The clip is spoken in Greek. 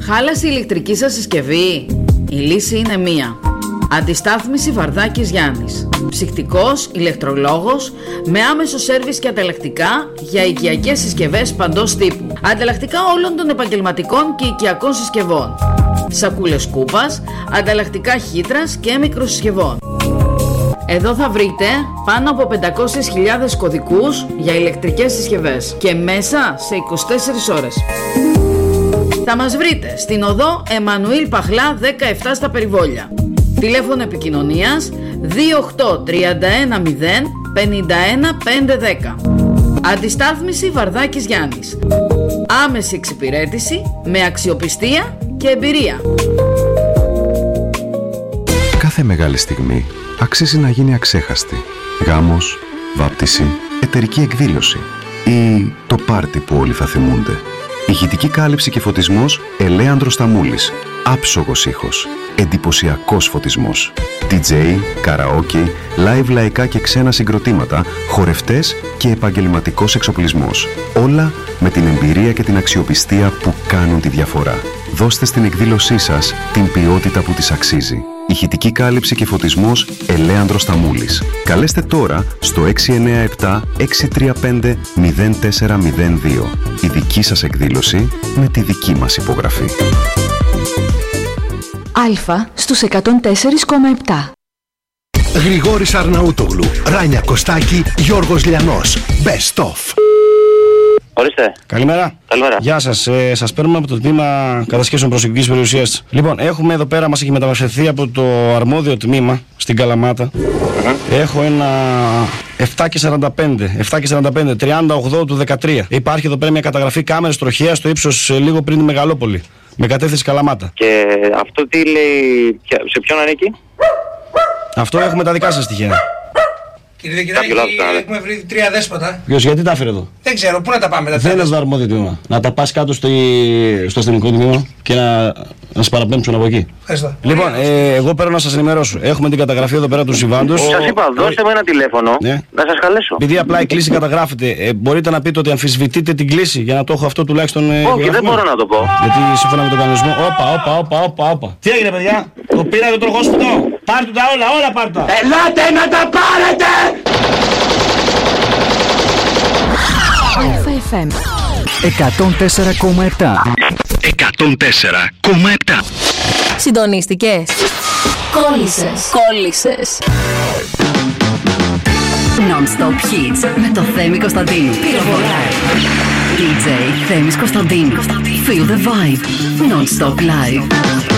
Χάλασε η ηλεκτρική σας συσκευή? Η λύση είναι μία. Αντιστάθμιση Βαρδάκης Γιάννης. Ψυκτικός, ηλεκτρολόγος, με άμεσο σέρβις και ανταλλακτικά για οικιακές συσκευές παντός τύπου. Ανταλλακτικά όλων των επαγγελματικών και οικιακών συσκευών. Σακούλες κούπας, ανταλλακτικά χύτρας και μικροσυσκευών. Εδώ θα βρείτε πάνω από 500.000 κωδικούς για ηλεκτρικές συσκευές και μέσα σε 24 ώρες. Θα μας βρείτε στην οδό Εμμανουήλ Παχλά 17 στα Περιβόλια. Τηλέφωνο επικοινωνίας 28 31 0 51 510. Αντιστάθμιση Βαρδάκης Γιάννης. Άμεση εξυπηρέτηση με αξιοπιστία και εμπειρία. Κάθε μεγάλη στιγμή αξίζει να γίνει αξέχαστη. Γάμος, βάπτιση, εταιρική εκδήλωση ή το πάρτι που όλοι θα θυμούνται. Ηχητική κάλυψη και φωτισμός Ελέανδρος Σταμούλης. Άψογος ήχος. Εντυπωσιακός φωτισμός. DJ, καραόκι, live λαϊκά και ξένα συγκροτήματα, χορευτές και επαγγελματικός εξοπλισμός. Όλα με την εμπειρία και την αξιοπιστία που κάνουν τη διαφορά. Δώστε στην εκδήλωσή σας την ποιότητα που της αξίζει. Ηχητική κάλυψη και φωτισμός Ελέανδρος Σταμούλης. Καλέστε τώρα στο 697 635 0402. Η δική σας εκδήλωση με τη δική μας υπογραφή. Αλφα στους 104,7. Γρηγόρης Αρναούτογλου, Ράνια Κωστάκη, Γιώργος Λιανός. Best of. Ορίστε. Καλημέρα. Καλημέρα. Γεια σας. Σας παίρνουμε από το τμήμα κατασχέσεων προσωπικής περιουσίας. Λοιπόν, έχουμε εδώ πέρα, μας έχει μεταφερθεί από το αρμόδιο τμήμα στην Καλαμάτα. Έχω ένα 7,45, 30,8 του 13. Υπάρχει εδώ πέρα μια καταγραφή κάμερας τροχέας στο ύψος λίγο πριν τη Μεγαλόπολη. Με κατεύθυνση Καλαμάτα. Και αυτό τι λέει, σε ποιον ανήκει? Αυτό έχουμε τα δικά σας στοιχεία. Κύριε Δικηράκη, έχουμε βρει 3 δέσποτα. Ποιος, γιατί τα έφερε εδώ? Δεν ξέρω, πού να τα πάμε. Δεν είναι στο αρμόδιο τμήμα. Να τα πας κάτω στο αστυνομικό τμήμα και να σε παραπέμψουν από εκεί. Ευχαριστώ. Λοιπόν, εγώ παίρνω να σας ενημερώσω. Έχουμε την καταγραφή εδώ πέρα του συμβάντος. Σας είπα, δώστε με ένα τηλέφωνο, ναι, να σας καλέσω. Επειδή απλά η κλήση καταγράφεται, μπορείτε να πείτε ότι αμφισβητείτε την κλήση για να το έχω αυτό τουλάχιστον. Όχι, δεν μπορώ να το πω. Γιατί σύμφωνα με τον κανονισμό. Όπα. Τι έγινε, παιδιά? Το πήρατε το τροχόσπιτο. Πάρτε τα όλα πάρτε τα. Ελάτε να τα πάρετε! Αλφα FM 104,7. 104,7. Συντονίστηκες? Κόλλησες. Non-stop hits με το Θέμη Κωνσταντίνου. Πυροβολά. DJ Θέμης Κωνσταντίνου. Feel the vibe. Non-stop live.